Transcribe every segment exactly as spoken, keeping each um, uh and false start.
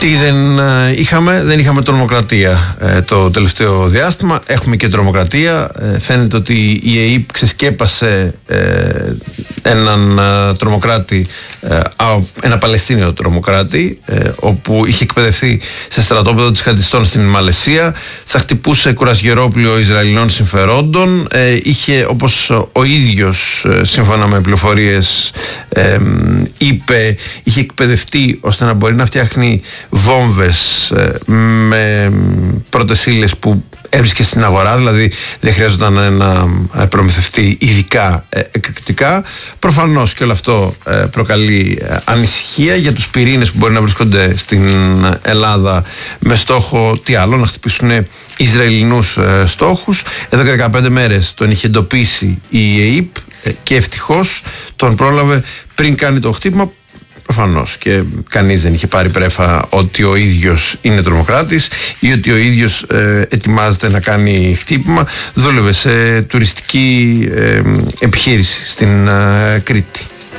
Τι δεν είχαμε, δεν είχαμε τρομοκρατία ε, το τελευταίο διάστημα. Έχουμε και τρομοκρατία. Ε, φαίνεται ότι η ΕΕΠ ξεσκέπασε ε, έναν ε, τρομοκράτη, ε, ένα Παλαιστίνιο τρομοκράτη, ε, όπου είχε εκπαιδευτεί σε στρατόπεδο τζιχαντιστών στην Μαλαισία. Θα χτυπούσε κουρασγερόπλοιο Ισραηλινών συμφερόντων. Ε, είχε, όπως ο ίδιος, ε, σύμφωνα με πληροφορίες, ε, είπε, είχε εκπαιδευτεί ώστε να μπορεί να φτιάχνει βόμβες ε, με πρώτες ύλες που έβρισκε στην αγορά, δηλαδή δεν χρειάζονταν να προμηθευτεί ειδικά ε, εκρηκτικά. Προφανώς και όλο αυτό ε, προκαλεί ε, ανησυχία για τους πυρήνες που μπορεί να βρίσκονται στην Ελλάδα, με στόχο τι άλλο, να χτυπήσουν Ισραηλινούς ε, στόχους. Εδώ και δεκαπέντε μέρες τον είχε εντοπίσει η ΕΕΠ ε, και ευτυχώς τον πρόλαβε πριν κάνει το χτύπημα. Προφανώς και κανείς δεν είχε πάρει πρέφα ότι ο ίδιος είναι τρομοκράτης ή ότι ο ίδιος ε, ετοιμάζεται να κάνει χτύπημα. Δούλευε σε τουριστική ε, επιχείρηση στην ε, Κρήτη.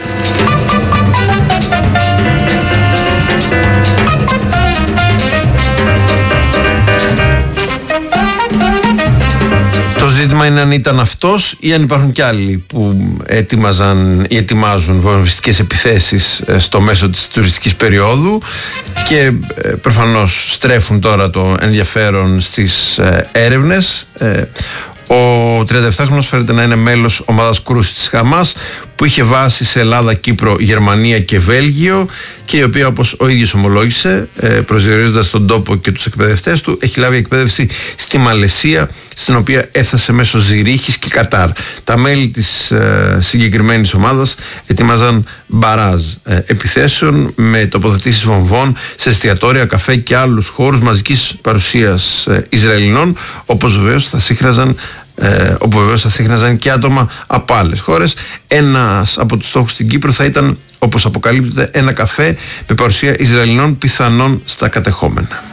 Το ζήτημα είναι αν ήταν αυτός ή αν υπάρχουν κι άλλοι που ετοιμάζαν ή ετοιμάζουν βομβιστικές επιθέσεις στο μέσο της τουριστικής περίοδου και προφανώς στρέφουν τώρα το ενδιαφέρον στις έρευνες. Ο τριανταεπτάχρονος φαίνεται να είναι μέλος ομάδας κρούσης της Χαμάς, που είχε βάση σε Ελλάδα, Κύπρο, Γερμανία και Βέλγιο και η οποία, όπως ο ίδιος ομολόγησε, προσδιορίζοντας τον τόπο και τους εκπαιδευτές του, έχει λάβει εκπαίδευση στη Μαλαισία, στην οποία έφτασε μέσω Ζηρίχης και Κατάρ. Τα μέλη της ε, συγκεκριμένης ομάδας ετοίμαζαν μπαράζ ε, επιθέσεων με τοποθετήσεις βομβών σε εστιατόρια, καφέ και άλλους χώρους μαζικής παρουσίας ε, Ισραηλινών, όπως βεβαίως θα σύγχραζαν Ε, όπου βεβαίως θα σύγχναζαν και άτομα από άλλες χώρες. Ένας από τους στόχους στην Κύπρο θα ήταν, όπως αποκαλύπτεται, ένα καφέ με παρουσία Ισραηλινών, πιθανόν στα κατεχόμενα.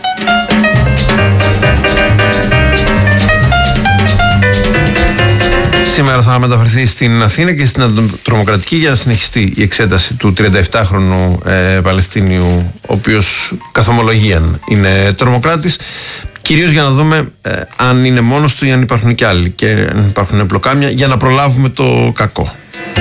Σήμερα θα μεταφερθεί στην Αθήνα και στην Αντιτρομοκρατική για να συνεχιστεί η εξέταση του τριανταεπτάχρονου ε, Παλαιστίνιου, ο οποίος καθ' ομολογίαν είναι τρομοκράτης. Κυρίως για να δούμε ε, αν είναι μόνος του ή αν υπάρχουν και άλλοι και αν υπάρχουν πλοκάμια, για να προλάβουμε το κακό.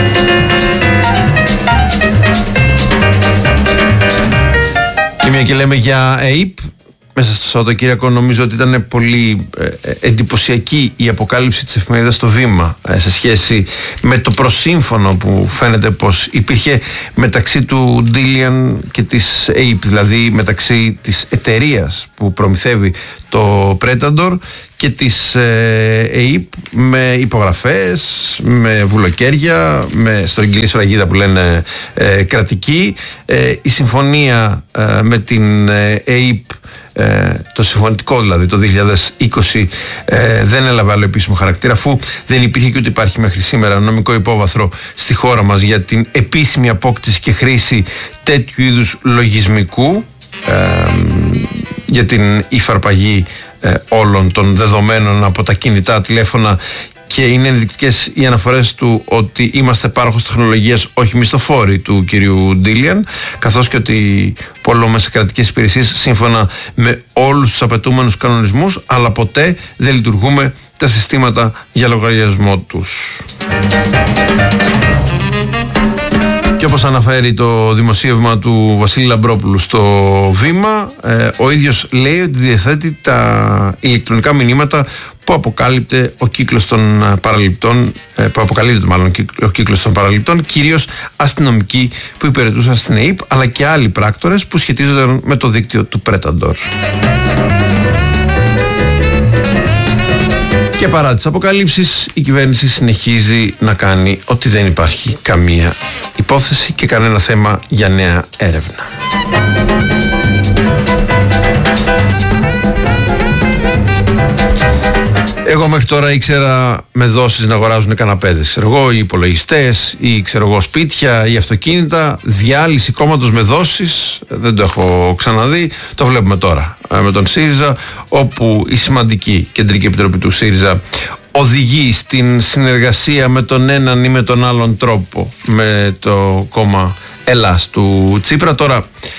Και μια και λέμε για ΕΕΠ, μέσα στο Σαββατοκύριακο νομίζω ότι ήταν πολύ ε, εντυπωσιακή η αποκάλυψη της εφημερίδας Το Βήμα ε, σε σχέση με το προσύμφωνο που φαίνεται πως υπήρχε μεταξύ του Ντίλιαν και της ΕΕΠ, δηλαδή μεταξύ της εταιρείας που προμηθεύει το Predator και της ε, ΕΕΠ, με υπογραφές, με βουλοκαίρια, με στρογγυλή σφραγίδα που λένε ε, κρατική. Ε, η συμφωνία ε, με την ε, ΕΕΠ, Ε, το συμφωνητικό δηλαδή το δύο χιλιάδες είκοσι, ε, δεν έλαβε άλλο επίσημο χαρακτήρα, αφού δεν υπήρχε και ούτε υπάρχει μέχρι σήμερα νομικό υπόβαθρο στη χώρα μας για την επίσημη απόκτηση και χρήση τέτοιου είδους λογισμικού ε, για την υφαρπαγή ε, όλων των δεδομένων από τα κινητά τηλέφωνα. Και είναι ενδεικτικές οι αναφορές του ότι είμαστε πάροχος τεχνολογίας, όχι μισθοφόροι του κυρίου Ντίλιαν, καθώς και ότι πολλούμε σε κρατικές υπηρεσίες σύμφωνα με όλους τους απαιτούμενους κανονισμούς, αλλά ποτέ δεν λειτουργούμε τα συστήματα για λογαριασμό τους. Και όπως αναφέρει το δημοσίευμα του Βασίλη Λαμπρόπουλου στο Βήμα, ε, ο ίδιος λέει ότι διαθέτει τα ηλεκτρονικά μηνύματα που αποκάλυπτε ο κύκλος των παραληπτών, ε, που αποκαλύπτεται μάλλον ο κύκλος των παραληπτών, κυρίως αστυνομικοί που υπηρετούσαν στην ΕΕΠ, αλλά και άλλοι πράκτορες που σχετίζονταν με το δίκτυο του Predator. Και παρά τις αποκαλύψεις, η κυβέρνηση συνεχίζει να κάνει ότι δεν υπάρχει καμία υπόθεση και κανένα θέμα για νέα έρευνα. Εγώ μέχρι τώρα ήξερα με δόσεις να αγοράζουν καναπέδες, ξέρω εγώ, ή υπολογιστές, ή ξέρω εγώ σπίτια, ή αυτοκίνητα. Διάλυση κόμματος με δόσεις δεν το έχω ξαναδεί. Το βλέπουμε τώρα με τον ΣΥΡΙΖΑ, όπου η σημαντική κεντρική επιτροπή του ΣΥΡΙΖΑ οδηγεί στην συνεργασία με τον έναν ή με τον άλλον τρόπο με το κόμμα Ελλάς του Τσίπρα. Τώρα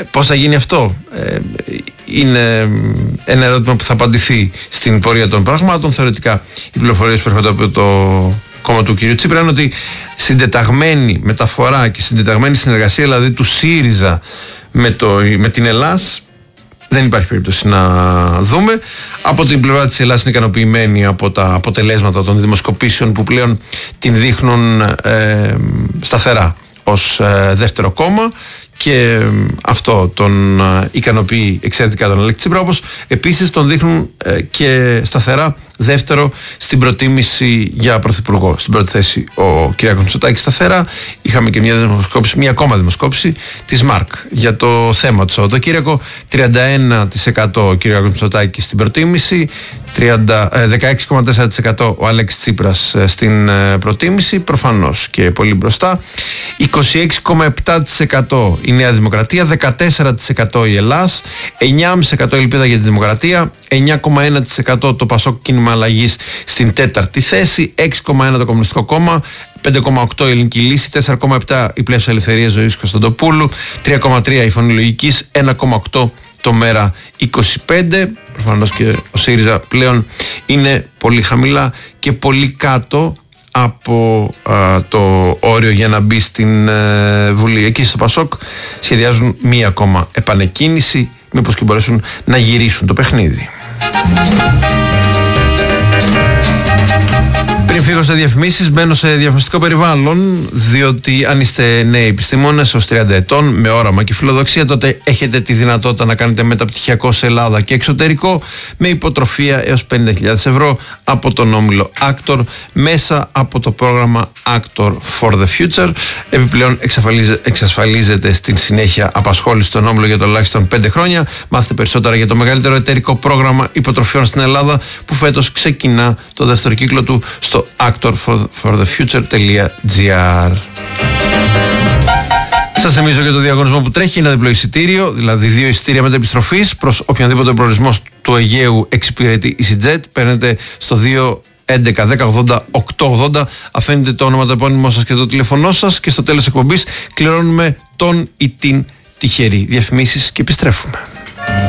Πώς θα γίνει αυτό? Ε, είναι ένα ερώτημα που θα απαντηθεί στην πορεία των πραγμάτων. Θεωρητικά οι πληροφορίες που έρχονται από το κόμμα του κ. Τσίπρα είναι ότι συντεταγμένη μεταφορά και συντεταγμένη συνεργασία, δηλαδή του ΣΥΡΙΖΑ με, το, με την Ελλάς, δεν υπάρχει περίπτωση να δούμε. Από την πλευρά της Ελλάς είναι ικανοποιημένη από τα αποτελέσματα των δημοσκοπήσεων που πλέον την δείχνουν ε, σταθερά ως ε, δεύτερο κόμμα, και αυτό τον ικανοποιεί εξαιρετικά τον Αλέξη Τσίπρα, όπως επίσης τον δείχνουν ε, και σταθερά δεύτερο στην προτίμηση για πρωθυπουργό. Στην πρώτη θέση ο Κυριάκος Μητσοτάκης σταθερά. Είχαμε και μια δημοσκόπηση, μια ακόμα δημοσκόπηση της ΜΑΡΚ για το θέμα του Σαββατοκύριακο. τριάντα ένα τοις εκατό ο Κυριάκος Μητσοτάκης στην προτίμηση, δεκαέξι κόμμα τέσσερα τοις εκατό ο Αλέξης Τσίπρας στην προτίμηση, προφανώς και πολύ μπροστά. είκοσι έξι κόμμα επτά τοις εκατό η Νέα Δημοκρατία, δεκατέσσερα τοις εκατό η Ελλάς, εννιά κόμμα πέντε τοις εκατό η Ελπίδα για τη Δημοκρατία, εννιά κόμμα ένα τοις εκατό το Πασόκ Κίνημα Αλλαγής στην τέταρτη θέση, έξι κόμμα ένα τοις εκατό το Κομμουνιστικό Κόμμα, πέντε κόμμα οκτώ η Ελληνική Λύση, τέσσερα κόμμα επτά η Πλεύση Ελευθερίας Ζωής Κωνσταντοπούλου, τρία κόμμα τρία η Φωνή Λογικής, ένα κόμμα οκτώ το Μέρα είκοσι πέντε. Προφανώς και ο ΣΥΡΙΖΑ πλέον είναι πολύ χαμηλά και πολύ κάτω από α, το όριο για να μπει στην ε, Βουλή. Εκεί στο Πασόκ σχεδιάζουν μία ακόμα επανεκκίνηση, μήπως και μπορέσουν να γυρίσουν το παιχνίδι. Πριν φύγω σε διαφημίσεις, μπαίνω σε διαφημιστικό περιβάλλον, διότι αν είστε νέοι επιστήμονες ως τριάντα ετών με όραμα και φιλοδοξία, τότε έχετε τη δυνατότητα να κάνετε μεταπτυχιακό σε Ελλάδα και εξωτερικό με υποτροφία έως πενήντα χιλιάδες ευρώ από τον όμιλο Actor μέσα από το πρόγραμμα Actor for the Future. Επιπλέον εξασφαλίζεται στην συνέχεια απασχόληση στον όμιλο για τουλάχιστον πέντε χρόνια. Μάθετε περισσότερα για το μεγαλύτερο εταιρικό πρόγραμμα υποτροφιών στην Ελλάδα, που φέτος ξεκινά το δεύτερο κύκλο του στο actor for the future dot gr. Σας θυμίζω για το διαγωνισμό που τρέχει. Ένα διπλό εισιτήριο, δηλαδή δύο εισιτήρια μετεπιστροφής προς οποιονδήποτε προορισμό του Αιγαίου εξυπηρετεί EasyJet. Παίρνετε στο δύο έντεκα δέκα ογδόντα οκτακόσια ογδόντα, αφήνετε το όνομα, το επώνυμό σας και το τηλέφωνό σας, και στο τέλος εκπομπής κληρώνουμε τον ή την τυχερή. Διαφημίσεις και επιστρέφουμε.